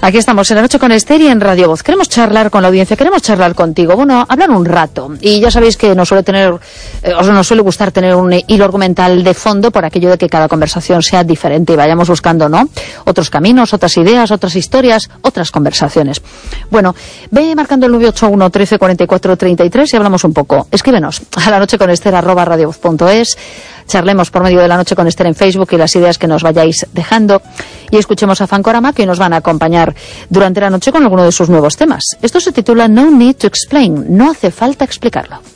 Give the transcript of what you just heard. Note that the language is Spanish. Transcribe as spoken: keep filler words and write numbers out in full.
Aquí estamos en La Noche con Esther y en Radio Voz. Queremos charlar con la audiencia, queremos charlar contigo. Bueno, hablar un rato. Y ya sabéis que nos suele tener, eh, os nos suele gustar tener un hilo argumental de fondo por aquello de que cada conversación sea diferente y vayamos buscando, ¿no?, otros caminos, otras ideas, otras historias, otras conversaciones. Bueno, ve marcando el nueve ocho uno, trece, cuarenta y cuatro, treinta y tres y hablamos un poco. Escríbenos a la noche con Esther arroba radiovoz punto es. Charlemos por medio de La Noche con Esther en Facebook y las ideas que nos vayáis dejando. Y escuchemos a Fancorama, que nos van a acompañar durante la noche con alguno de sus nuevos temas. Esto se titula No Need to Explain, no hace falta explicarlo.